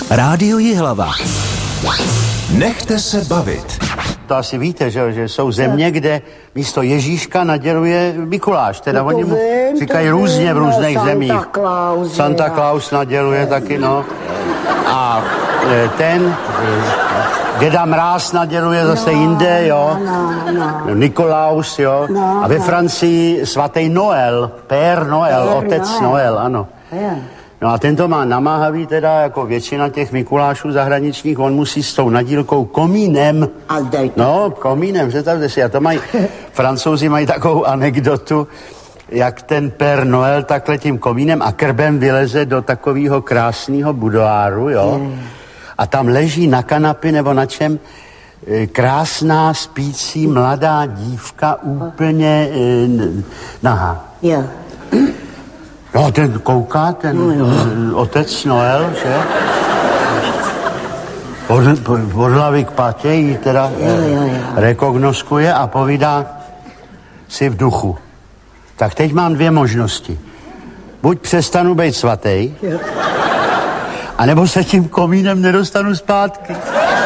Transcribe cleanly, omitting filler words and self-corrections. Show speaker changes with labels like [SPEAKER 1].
[SPEAKER 1] Rádio Jihlava. Nechte se bavit.
[SPEAKER 2] To asi víte, že jsou země, kde místo Ježíška naděluje Mikuláš. Teda oni mu říkají různě v různých zemích. Santa Claus naděluje taky, no. A ten Děda Mráz naděluje zase jinde, jo. Nikolaus, jo. A ve Francii svatý Noel, Père Noel, otec Noel, ano. No a tento má namáhavý teda, jako většina těch Mikulášů zahraničních, on musí s tou nadílkou komínem. No, komínem, představte si, a to mají, Francouzi mají takovou anekdotu, jak ten Père Noel takhle tím komínem a krbem vyleze do takového krásného budoáru, jo. A tam leží na kanapě nebo na čem krásná spící mladá dívka úplně nahá.
[SPEAKER 3] Jo.
[SPEAKER 2] No, ten kouká, ten otec Noel, že? Od hlavy k patě jí teda rekognoskuje a povídá si v duchu. Tak teď mám dvě možnosti. Buď přestanu být svatý, anebo se tím komínem nedostanu zpátky.